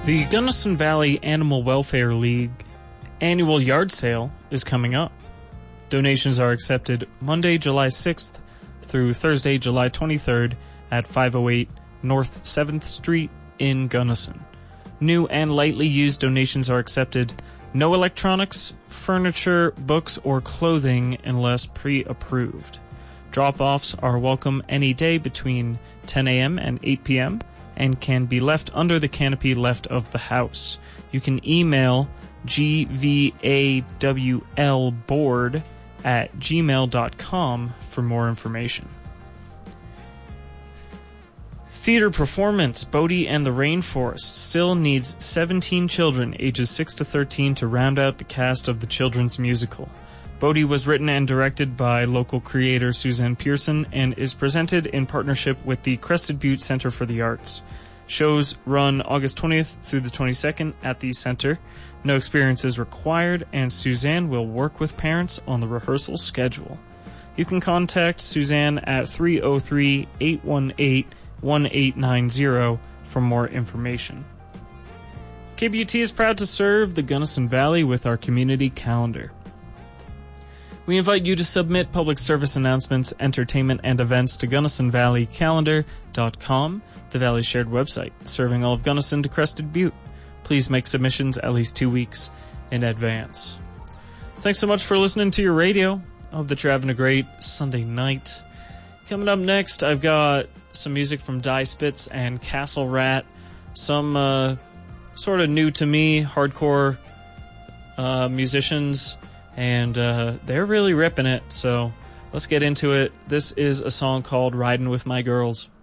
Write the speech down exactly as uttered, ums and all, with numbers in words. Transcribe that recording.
The Gunnison Valley Animal Welfare League annual yard sale is coming up. Donations are accepted Monday, July sixth through Thursday, July twenty-third at five oh eight North seventh Street in Gunnison. New and lightly used donations are accepted. No electronics, furniture, books, or clothing unless pre-approved. Drop-offs are welcome any day between ten a.m. and eight p.m. and can be left under the canopy left of the house. You can email gvawlboard at gmail dot com for more information. Theater performance, Bodie and the Rainforest, still needs seventeen children ages six to thirteen to round out the cast of the children's musical. Bodie was written and directed by local creator Suzanne Pearson and is presented in partnership with the Crested Butte Center for the Arts. Shows run August twentieth through the twenty-second at the center. No experience is required, and Suzanne will work with parents on the rehearsal schedule. You can contact Suzanne at three oh three, eight one eight, one eight nine zero for more information. K B U T is proud to serve the Gunnison Valley with our community calendar. We invite you to submit public service announcements, entertainment, and events to gunnison valley calendar dot com, the Valley's shared website, serving all of Gunnison to Crested Butte. Please make submissions at least two weeks in advance. Thanks so much for listening to your radio. I hope that you're having a great Sunday night. Coming up next, I've got some music from Die Spitz and Castle Rat, some uh, sort of new to me hardcore uh, musicians, and uh, they're really ripping it, so let's get into it. This is a song called Riding With My Girls.